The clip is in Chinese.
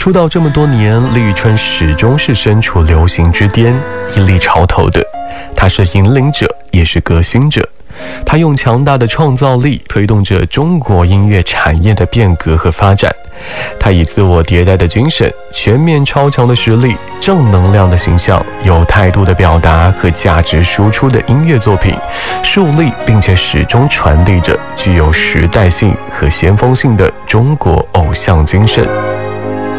出道这么多年，李宇春始终是身处流行之巅，屹立潮头的。她是引领者，也是革新者。她用强大的创造力推动着中国音乐产业的变革和发展。她以自我迭代的精神、全面超强的实力、正能量的形象、有态度的表达和价值输出的音乐作品，树立并且始终传递着具有时代性和先锋性的中国偶像精神。